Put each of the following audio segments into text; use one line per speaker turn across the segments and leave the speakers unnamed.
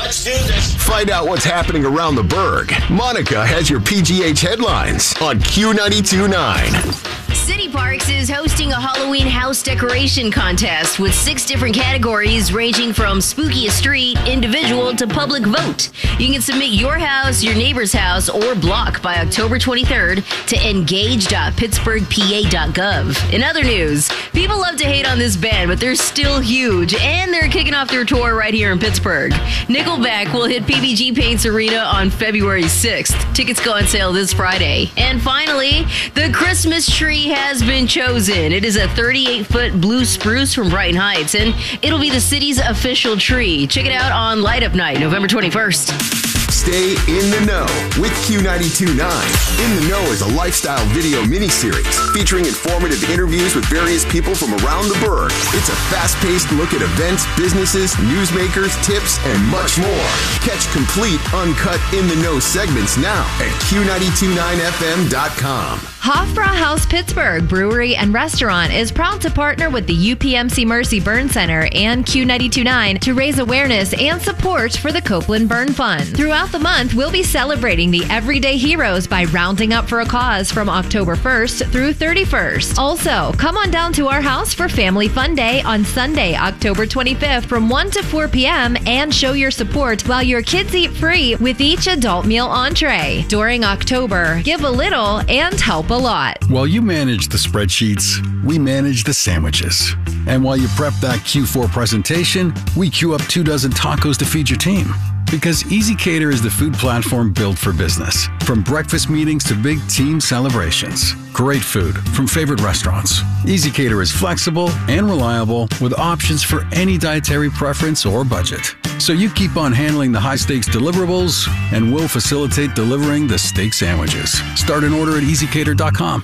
Let's do this.
Find out what's happening around the Berg. Monica has your PGH headlines on Q92.9.
City Parks is hosting a Halloween house decoration contest with 6 different categories ranging from spookiest street, individual to public vote. You can submit your house, your neighbor's house, or block by October 23rd to engage.pittsburghpa.gov. In other news, people love to hate on this band, but they're still huge, and they're kicking off their tour right here in Pittsburgh. Nickelback will hit PPG Paints Arena on February 6th. Tickets go on sale this Friday. And finally, the Christmas tree has been chosen. It is a 38-foot blue spruce from Brighton Heights, and it'll be the city's official tree. Check it out on Light Up Night, November 21st.
Stay in the know with Q92.9. In the Know is a lifestyle video miniseries featuring informative interviews with various people from around the Berg. It's a fast-paced look at events, businesses, newsmakers, tips, and much more. Catch complete, uncut In the Know segments now at Q929FM.com.
Hofbrauhaus Pittsburgh Brewery and Restaurant is proud to partner with the UPMC Mercy Burn Center and Q92.9 to raise awareness and support for the Copeland Burn Fund. Throughout the month, we'll be celebrating the everyday heroes by rounding up for a cause from October 1st through 31st. Also, come on down to our house for Family Fun Day on Sunday, October 25th from 1 to 4 p.m. and show your support while your kids eat free with each adult meal entree. During October, give a little and help a lot.
While you manage the spreadsheets, we manage the sandwiches. And while you prep that Q4 presentation, we queue up 24 tacos to feed your team. Because ezCater is the food platform built for business. From breakfast meetings to big team celebrations. Great food from favorite restaurants. ezCater is flexible and reliable with options for any dietary preference or budget. So you keep on handling the high-stakes deliverables, and we'll facilitate delivering the steak sandwiches. Start an order at ezcater.com.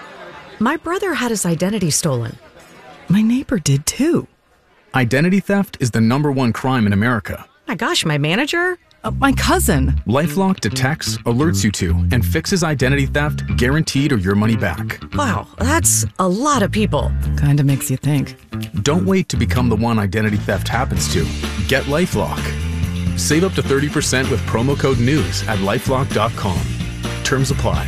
My brother had his identity stolen. My neighbor did too.
Identity theft is the #1 crime in America.
My gosh, my manager? My cousin.
LifeLock detects, alerts you to, and fixes identity theft guaranteed or your money back.
Wow, that's a lot of people. Kinda makes you think.
Don't wait to become the one identity theft happens to. Get LifeLock. Save up to 30% with promo code NEWS at lifelock.com. Terms apply.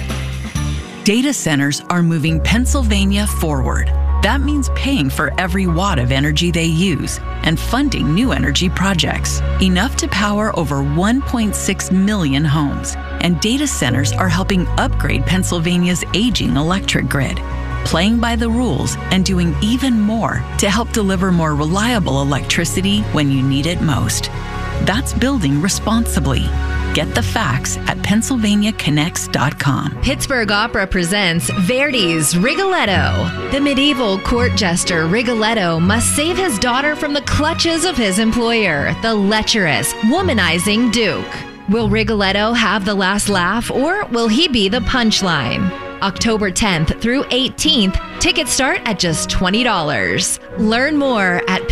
Data centers are moving Pennsylvania forward. That means paying for every watt of energy they use and funding new energy projects, enough to power over 1.6 million homes. And data centers are helping upgrade Pennsylvania's aging electric grid, playing by the rules and doing even more to help deliver more reliable electricity when you need it most. That's building responsibly. Get the facts at PennsylvaniaConnects.com.
Pittsburgh Opera presents Verdi's Rigoletto. The medieval court jester Rigoletto must save his daughter from the clutches of his employer, the lecherous, womanizing Duke. Will Rigoletto have the last laugh, or will he be the punchline? October 10th through 18th, tickets start at just $20. Learn more at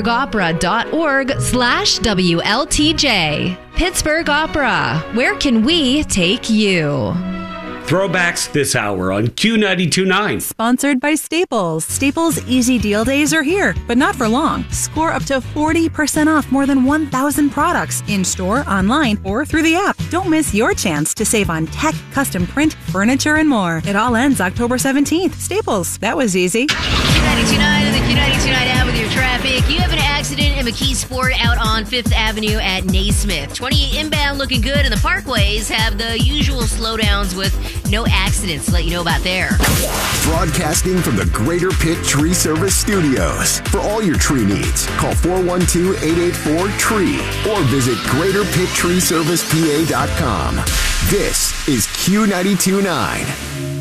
pittsburghopera.org/WLTJ. Pittsburgh Opera, where can we take you?
Throwbacks this hour on Q92.9.
Sponsored by Staples. Staples Easy Deal Days are here, but not for long. Score up to 40% off more than 1,000 products in-store, online, or through the app. Don't miss your chance to save on tech, custom print, furniture, and more. It all ends October 17th. Staples. That was easy.
Q92.9 and the Q92.9 app with your traffic. You have an accident in McKeesport out on 5th Avenue at Naismith. 28 inbound looking good, and the parkways have the usual slowdowns with no accidents. Let you know about there.
Broadcasting from the Greater Pitt Tree Service Studios. For all your tree needs, call 412-884-TREE or visit GreaterPittTreeServicePA.com. This is Q92.9.